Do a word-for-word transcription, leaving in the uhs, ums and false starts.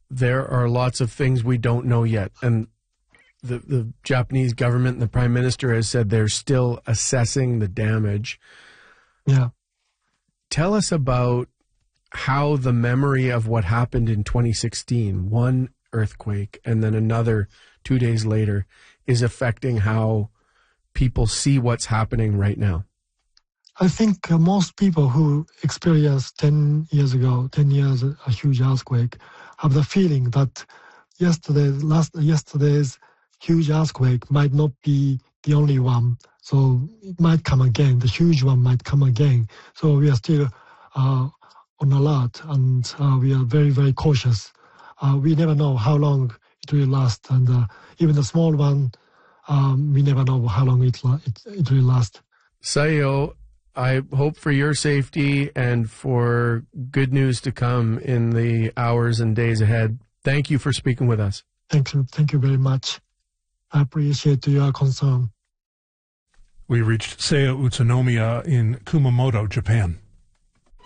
there are lots of things we don't know yet. And the, the Japanese government and the Prime Minister has said they're still assessing the damage. Yeah. Tell us about how the memory of what happened in twenty sixteen, one earthquake and then another two days later, is affecting how people see what's happening right now. I think uh, most people who experienced ten years ago, ten years, a huge earthquake, have the feeling that yesterday, last yesterday's huge earthquake might not be the only one. So it might come again. The huge one might come again. So we are still uh, on alert, and uh, we are very, very cautious. Uh, we never know how long it will last, and uh, even the small one, um, we never know how long it, it, it will last. Sayo, I hope for your safety and for good news to come in the hours and days ahead. Thank you for speaking with us. Thank you. Thank you very much. I appreciate your concern. We reached Seiya Utsunomiya in Kumamoto, Japan.